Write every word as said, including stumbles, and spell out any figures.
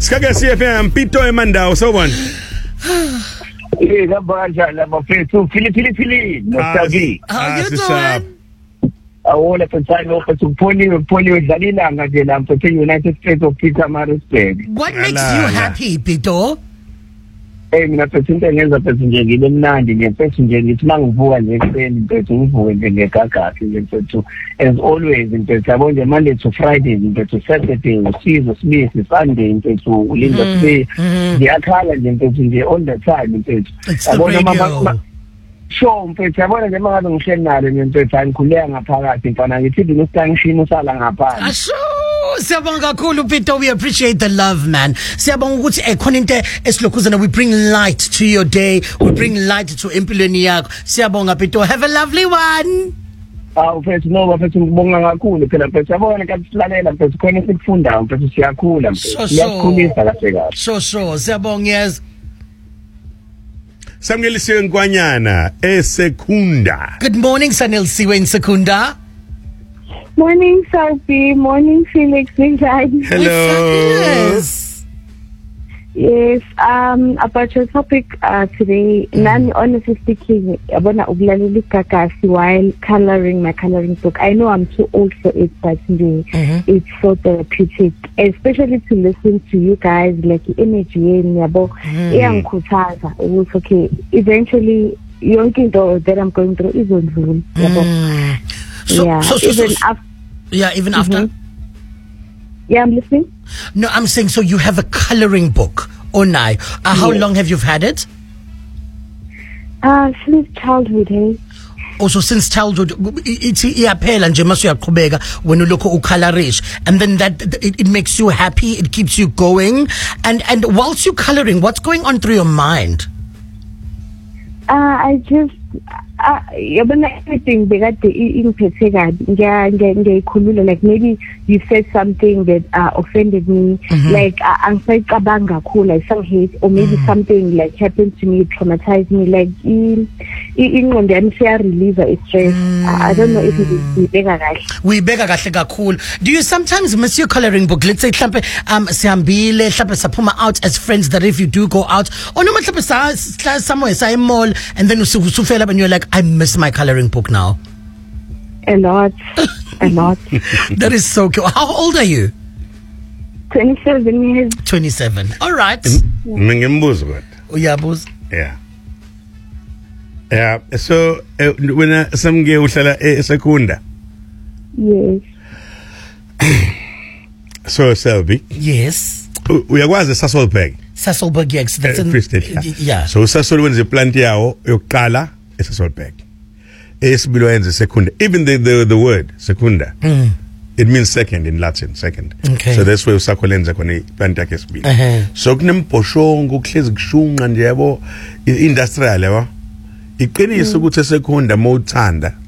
Sikake C F M Pito eMandawu sawubona. Eh ngabanja labafethu phili phili phili nosabi. How you doing? Awona phetsana ukuthi upholiwe upholiwe dlala ilanga nje la mfethu United States of Pietermaritzburg. What makes you happy, Pito? Eh mina phela into engenza phela nje ngibe mnandi nje phela nje ngithi mangivuka nje ekseni phela ngivuke nje ngegagasi nje phela as always phela yabo nje Monday to Friday phela to Saturday usizo sibisi Sunday phela ulinda sibe ngiyakhala nje phela nje all the time phela yabona mama show mfethu yabona nje mangabe ngihleli nalo nje phela ngikhuleka ngaphakathi mfana ngithi ngistangishini usala ngaphandle. Asho siyabonga kakhulu Pito, we appreciate the love man. Siyabonga ukuthi ekhona into esilokhuzana, we bring light to your day, we bring light to empilweni yakho. Siyabonga Pito, have a lovely one. Ah mfethu no mfethu ngibonga kakhulu phela mfethu yabona kanti silalela mfethu khona sikufunda mfethu siyakhula mfethu siyakhulisa kahle kahle. So so siyabonga yes. Samngelisiwe Nkwanyana eSekunda. Good morning Sanelisiwe in Sekunda. Morning, Sophie. Morning, Felix. Hello. Yes. Yes. Um, about your topic uh, today, mm. None, honestly speaking, abona ubulaleli gagasi while coloring my coloring book. I know I'm too old for it, but mm-hmm. It's so therapeutic, especially to listen to you guys, like energy and yabo. Iyangikhuthaza ukuthi okay, eventually yonke into that I'm going through is on yabo. So, yeah, so, so, even so, after. Yeah, even after. Mm-hmm. Yeah, I'm listening. No, I'm saying, so you have a coloring book, Onai. Uh, how yes. long have you had it? Uh, since childhood, hey. Also, since childhood, it's iyaphela nje masu yaqhubeka when you look ucolorish, and then that it, it makes you happy, it keeps you going, and and whilst you coloring, what's going on through your mind? Uh, I just. Uh, everything bekade ingiphethe kabi ngiyayikhulula, like maybe you said something that uh, offended me, mm-hmm. like angisayicabanga kakhulu, I sang hate, or maybe mm-hmm. something like happened to me, traumatized me, like ingqondo yami siya release stress. I don't know if it is uyibeka kahle. Uyibeka kahle kakhulu. Do you sometimes miss your coloring book? Let's say mhlambe um sihambile mhlambe saphuma out as friends, that if you do go out, or noma mhlambe sa somewhere sa mall, and then usufela and you're like, I miss my coloring book now. A lot. A lot. That is so cool. How old are you? twenty-seven years. twenty-seven. All right. Ngimbuzo kodwa. Uyabuza? Yeah. Yeah. So uh, when uh, samge uhlala eSekunda. Yes. So Selby. Yes. Uyakwazi Sasolburg. Sasolburg, yes. That's uh, in, Free State. Yeah. yeah. So Sasol wenza plant yawo yokuqala eSasolburg. Esibilo yenza Sekunda. Even the the, the word Sekunda. Mm. It means second in Latin, second. Okay. So that's where usakholenza khona iplant yakhe esibili. Uh-huh. So kunemposhongo kuhlezi kushunqa nje yabo industrial yabo. Iqiniso ukuthi eSekunda mawuthanda